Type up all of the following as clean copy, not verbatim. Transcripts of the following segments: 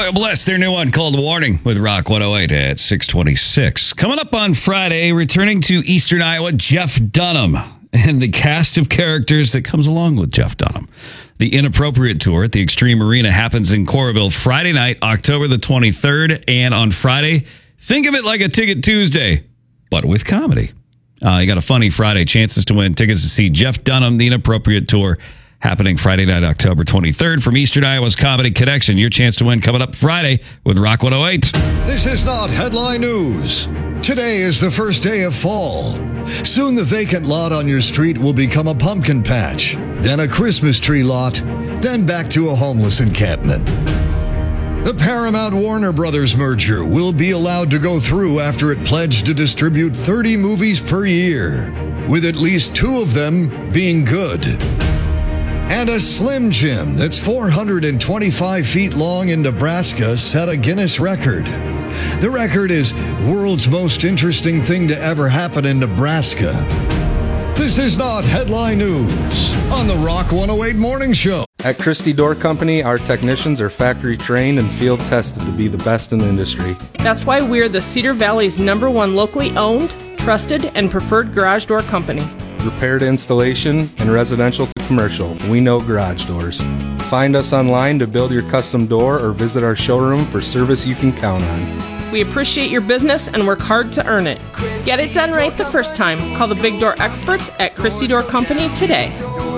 Royal Bliss, their new one called Warning with Rock 108 at 626. Coming up on Friday, returning to Eastern Iowa, Jeff Dunham and the cast of characters that comes along with Jeff Dunham. The Inappropriate Tour at the Extreme Arena happens in Coralville Friday night, October the 23rd. And on Friday, think of it like a Ticket Tuesday, but with comedy. You got a funny Friday, chances to win tickets to see Jeff Dunham, The Inappropriate Tour, happening Friday night, October 23rd from Eastern Iowa's Comedy Connection. Your chance to win coming up Friday with Rock 108. This is not headline news. Today is the first day of fall. Soon the vacant lot on your street will become a pumpkin patch, then a Christmas tree lot, then back to a homeless encampment. The Paramount-Warner Brothers merger will be allowed to go through after it pledged to distribute 30 movies per year, with at least 2 of them being good. And a Slim Jim that's 425 feet long in Nebraska set a Guinness record. The record is world's most interesting thing to ever happen in Nebraska. This is not headline news on the Rock 108 Morning Show. At Christie Door Company, our technicians are factory trained and field tested to be the best in the industry. That's why we're the Cedar Valley's #1 locally owned, trusted, and preferred garage door company. Repair to installation and residential to commercial, we know garage doors. Find us online to build your custom door or visit our showroom for service you can count on. We appreciate your business and work hard to earn it. Get it done right the first time. Call the Big Door experts at Christie Door Company today.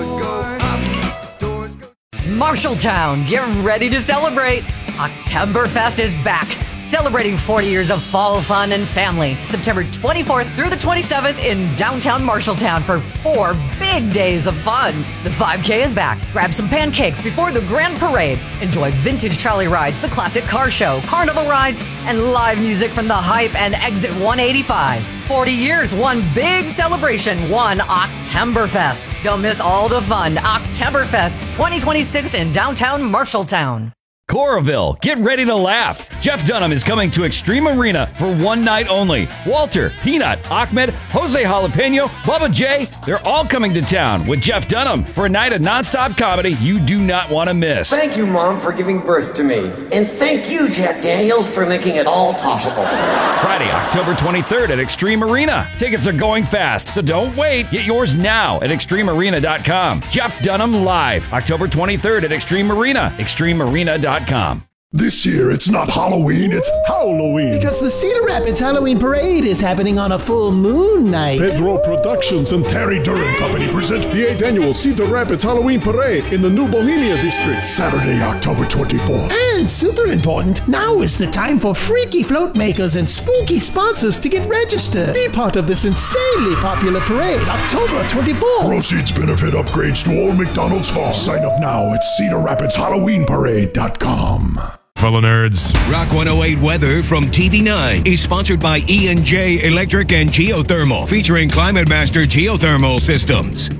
Marshalltown, get ready to celebrate. Oktoberfest is back. Celebrating 40 years of fall fun and family. September 24th through the 27th in downtown Marshalltown for 4 big days of fun. The 5K is back. Grab some pancakes before the grand parade. Enjoy vintage trolley rides, the classic car show, carnival rides, and live music from the Hype and Exit 185. 40 years, one big celebration, one Oktoberfest. Don't miss all the fun. Oktoberfest 2026 in downtown Marshalltown. Coralville, get ready to laugh. Jeff Dunham is coming to Extreme Arena for one night only. Walter, Peanut, Ahmed, Jose Jalapeno, Bubba J, they're all coming to town with Jeff Dunham for a night of nonstop comedy you do not want to miss. Thank you, Mom, for giving birth to me. And thank you, Jack Daniels, for making it all possible. Friday, October 23rd at Extreme Arena. Tickets are going fast, so don't wait. Get yours now at extremearena.com. Jeff Dunham live, October 23rd at Extreme Arena, extremearena.com. This year, it's not Halloween, it's Halloween. Because the Cedar Rapids Halloween Parade is happening on a full moon night. Pedro Productions and Terry Duran Company present the 8th annual Cedar Rapids Halloween Parade in the New Bohemia District, Saturday, October 24th. And super important, now is the time for freaky float makers and spooky sponsors to get registered. Be part of this insanely popular parade, October 24th. Proceeds benefit upgrades to Old McDonald's Farm. Sign up now at CedarRapidsHalloweenParade.com. Fellow nerds. Rock 108 weather from TV9 is sponsored by E&J Electric and Geothermal, featuring Climate Master Geothermal Systems.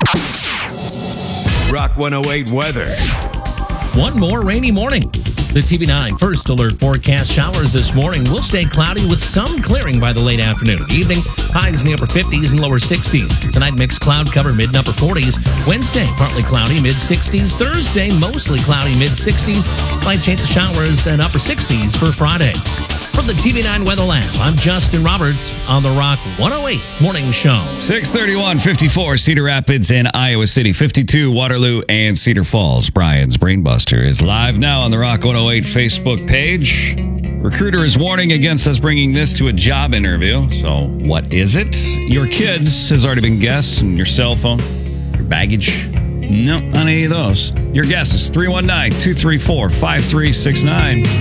Rock 108 weather. One more rainy morning. The TV9 first alert forecast: showers this morning will stay cloudy with some clearing by the late afternoon. Evening, highs in the upper 50s and lower 60s. Tonight, mixed cloud cover, mid and upper 40s. Wednesday, partly cloudy, mid 60s. Thursday, mostly cloudy, mid 60s. Light chance of showers and upper 60s for Friday. From the TV9 Weather Lab, I'm Justin Roberts on the Rock 108 Morning Show. 631, 54, Cedar Rapids and Iowa City, 52, Waterloo and Cedar Falls. Brian's Brainbuster is live now on the Rock 108 Facebook page. Recruiter is warning against us bringing this to a job interview. So what is it? Your kids has already been guessed, and your cell phone, your baggage. No, not any of those. Your guess is 319-234-5369.